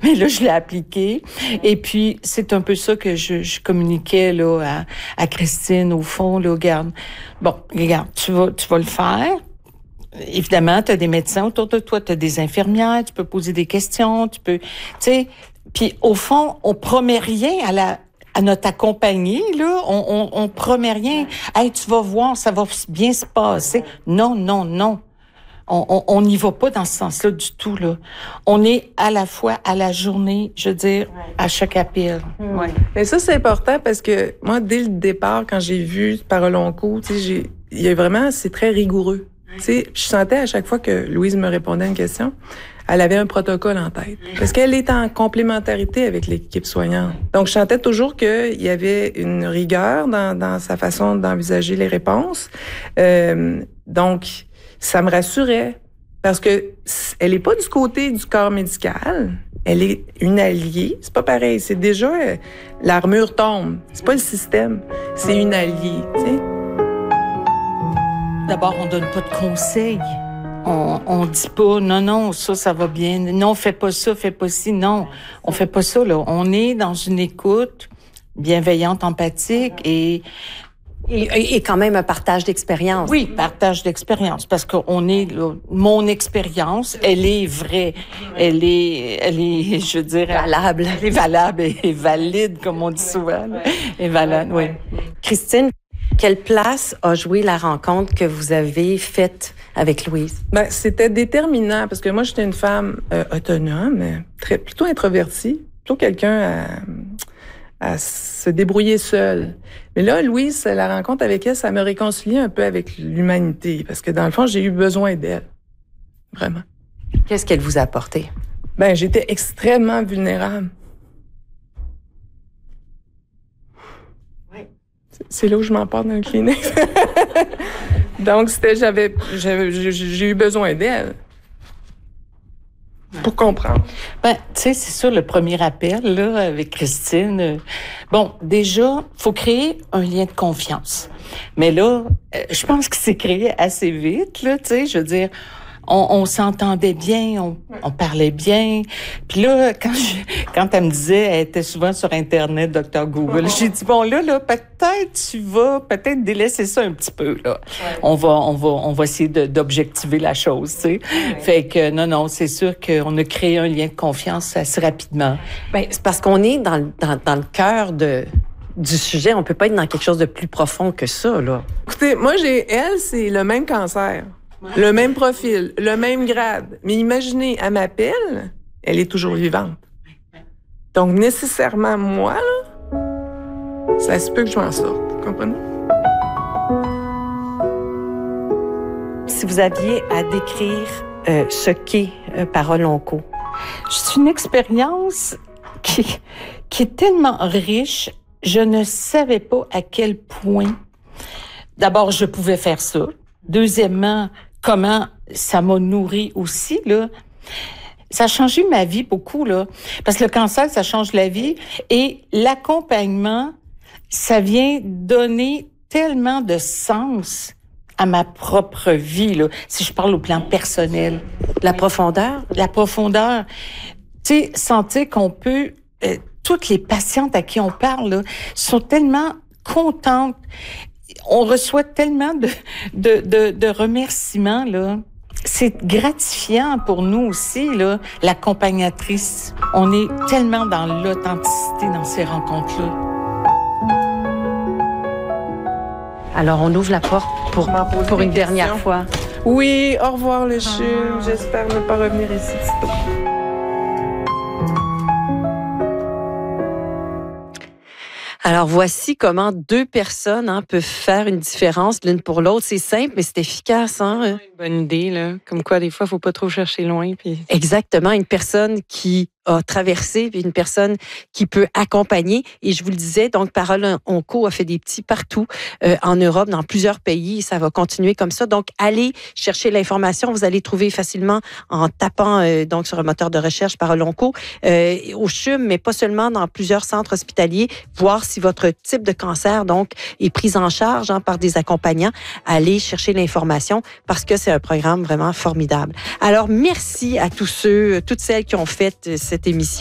mais là, je l'ai appliqué. Et puis, c'est un peu ça que je communiquais là à Christine, au fond, là, regarde. Bon, regarde, tu vas le faire. Évidemment, tu as des médecins autour de toi, tu as des infirmières, tu peux poser des questions, tu peux... Tu sais, puis au fond, on promet rien à notre accompagné, là, on promet rien. Hey, tu vas voir, ça va bien se passer. Non. On n'y va pas dans ce sens-là du tout, là. On est à la fois à la journée, je veux dire, à chaque appel. Ouais. Mais ça, c'est important parce que moi, dès le départ, quand j'ai vu Parole Onco, tu sais, il y a vraiment, c'est très rigoureux. Tu sais, je sentais à chaque fois que Louise me répondait à une question, elle avait un protocole en tête. Parce qu'elle est en complémentarité avec l'équipe soignante. Donc, je sentais toujours qu'il y avait une rigueur dans sa façon d'envisager les réponses. Donc, ça me rassurait. Parce que elle est pas du côté du corps médical. Elle est une alliée. C'est pas pareil. C'est déjà, l'armure tombe. C'est pas le système. C'est une alliée, tu sais. D'abord, on donne pas de conseils. On dit pas, non, ça va bien. Non, fais pas ça, fais pas ci. Non, on fait pas ça, là. On est dans une écoute bienveillante, empathique et quand même un partage d'expérience. Oui, partage d'expérience. Parce qu'on est, là, mon expérience, elle est vraie. Elle est, je veux dire. Valable. Elle est valable et valide, comme on dit souvent. Et valable, oui. Christine, quelle place a joué la rencontre que vous avez faite avec Louise? Ben, c'était déterminant parce que moi, j'étais une femme autonome, plutôt introvertie, plutôt quelqu'un à se débrouiller seule. Mais là, Louise, la rencontre avec elle, ça me réconcilié un peu avec l'humanité parce que dans le fond, j'ai eu besoin d'elle. Vraiment. Qu'est-ce qu'elle vous a apporté? Ben, j'étais extrêmement vulnérable. C'est là où je m'en parle dans le clinique. Donc, j'ai eu besoin d'elle pour comprendre. Ben, tu sais, c'est sûr, le premier appel, là, avec Christine. Bon, déjà, faut créer un lien de confiance. Mais là, je pense que c'est créé assez vite, là, tu sais, je veux dire, on s'entendait bien, on parlait bien. Puis là, quand elle me disait, elle était souvent sur Internet, Dr. Google, j'ai dit, bon, là, peut-être tu vas peut-être délaisser ça un petit peu, là. Ouais. On va essayer d'objectiver la chose, tu sais. Ouais. Fait que, non, c'est sûr qu'on a créé un lien de confiance assez rapidement. Ben, c'est parce qu'on est dans le cœur du sujet. On peut pas être dans quelque chose de plus profond que ça, là. Écoutez, moi, elle, c'est le même cancer. Le même profil, le même grade. Mais imaginez, elle m'appelle, elle est toujours vivante. Donc, nécessairement, moi, là, ça se peut que je m'en sorte. Vous comprenez? Si vous aviez à décrire ce qu'est Parole Onco. C'est une expérience qui est tellement riche. Je ne savais pas à quel point, d'abord, je pouvais faire ça. Deuxièmement, comment ça m'a nourri aussi, là. Ça a changé ma vie beaucoup, là. Parce que le cancer, ça change la vie. Et l'accompagnement, ça vient donner tellement de sens à ma propre vie, là. Si je parle au plan personnel. La profondeur? La profondeur. Tu sais, sentir qu'on peut... toutes les patientes à qui on parle, là, sont tellement contentes. On reçoit tellement de remerciements, là. C'est gratifiant pour nous aussi, là, l'accompagnatrice. On est tellement dans l'authenticité dans ces rencontres-là. Alors, on ouvre la porte pour une dernière fois. Oui, au revoir le CHUM. J'espère ne pas revenir ici sitôt. Alors, voici comment deux personnes peuvent faire une différence l'une pour l'autre. C'est simple, mais c'est efficace. Une bonne idée, là. Comme quoi, des fois, il ne faut pas trop chercher loin. Puis... Exactement. Une personne qui a traversé, puis une personne qui peut accompagner. Et je vous le disais, donc, Parole Onco a fait des petits partout en Europe, dans plusieurs pays. Ça va continuer comme ça. Donc, allez chercher l'information. Vous allez trouver facilement en tapant donc sur un moteur de recherche Parole Onco au CHUM, mais pas seulement dans plusieurs centres hospitaliers. Voir si votre type de cancer, donc, est pris en charge par des accompagnants. Allez chercher l'information parce que c'est un programme vraiment formidable. Alors, merci à tous ceux, toutes celles qui ont fait cette émission.